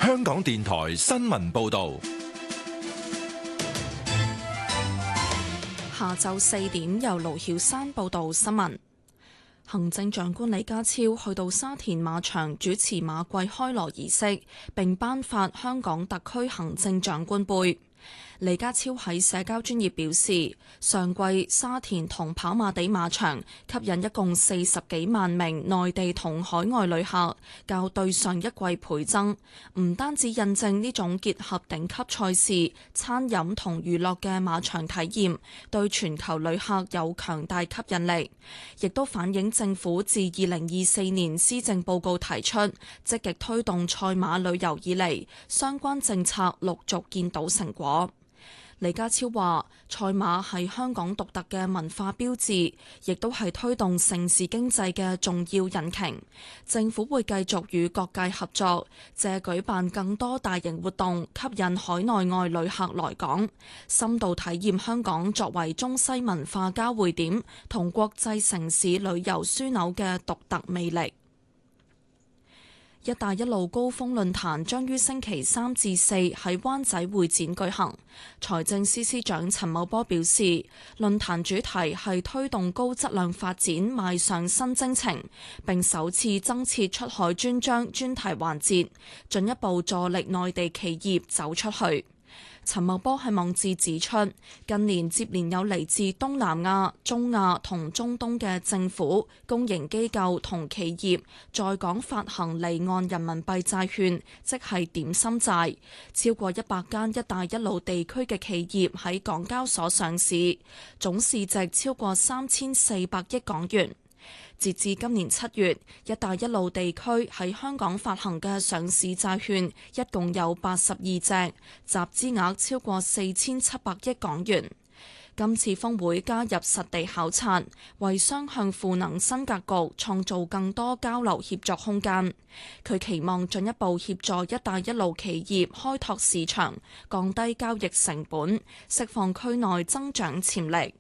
香港電台新聞報道。 下晝4點，由盧曉珊報道新聞。行政長官李家超去到沙田馬場主持馬季開鑼儀式，並頒發香港特區行政長官盃。李家超喺社交專頁表示，上季沙田同跑馬地馬場吸引一共40幾萬名內地同海外旅客，較對上一季倍增。唔單止印證呢種結合頂級賽事、餐飲同娛樂嘅馬場體驗對全球旅客有強大吸引力，亦都反映政府自2024年施政報告提出積極推動賽馬旅遊以嚟，相關政策陸續見到成果。李家超話：賽馬係香港獨特嘅文化標誌，亦都係推動城市經濟嘅重要引擎。政府會繼續與各界合作，借舉辦更多大型活動，吸引海內外旅客來港，深度體驗香港作為中西文化交匯點同國際城市旅遊樞紐嘅獨特魅力。一帶一路高峰論壇將於星期3至4喺灣仔會展舉行。財政司司長陳茂波表示，論壇主題係推動高質量發展邁上新征程，並首次增設出海專章專題環節，進一步助力內地企業走出去。陳茂波喺網誌指出，近年接連有嚟自東南亞、中亞同中東嘅政府、公營機構同企業在港發行離岸人民幣債券，即係點心債，超過100間一帶一路地區嘅企業喺港交所上市，總市值超過3400億港元。截至今年7月，一帶一路地區喺香港發行嘅上市債券一共有82隻，集資額超過4700億港元。今次峰會加入實地考察，為雙向賦能新格局創造更多交流協作空間。佢期望進一步協助一帶一路企業開拓市場，降低交易成本，釋放區內增長潛力。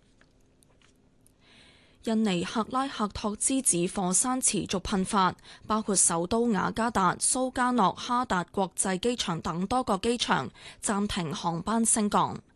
印尼克拉克托之子火山持續噴發，包括首都雅加達、蘇加諾哈達國際機場等多個機場暫停航班升降。